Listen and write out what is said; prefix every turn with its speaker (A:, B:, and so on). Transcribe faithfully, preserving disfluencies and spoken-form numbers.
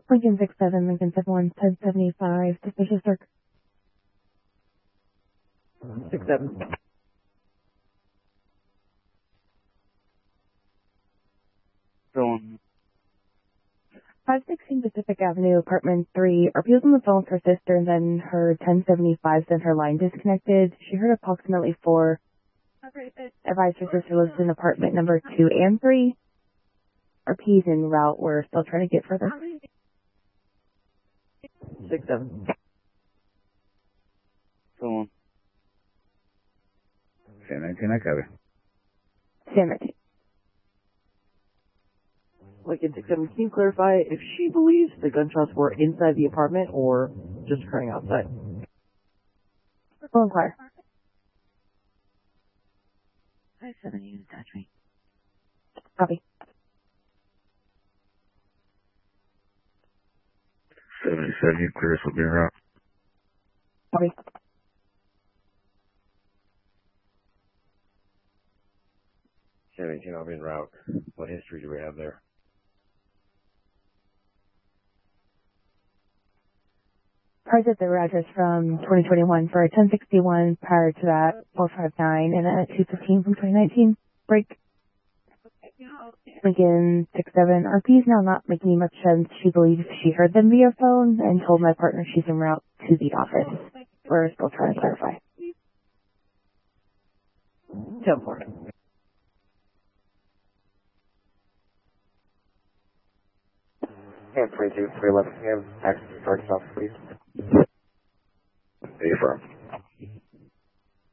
A: Lincoln six seven, Lincoln seven one, ten seventy-five, suspicious circ.
B: six seven.
C: Going.
A: five sixteen Pacific Avenue, apartment three. R P was on the phone with her sister, and then her ten seventy-five said her line disconnected. She heard approximately four. Advised her sister lives in apartment number two and three. R P's en route. We're still trying to get further.
B: six seven.
C: Going.
D: San nineteen, I copy.
A: San nineteen.
B: Lincoln six seven, can you clarify if she believes the gunshots were inside the apartment or just occurring outside?
A: We'll inquire.
E: five seven, you touch me.
A: Copy.
D: seventy-seven, you clear us, will be en route.
A: Copy.
F: seventeen, I'll be en route. What history do we have there?
A: Price at their address from twenty twenty-one for a ten sixty-one, prior to that, four five nine, and then a two fifteen from twenty nineteen. Break. Lincoln six seven. R P is now not making much sense. She believes she heard them via phone and told my partner she's en route to the office. We're still trying to clarify.
B: ten four.
F: And twenty-two, three eleven p m Access to target office, please.
D: Affirm.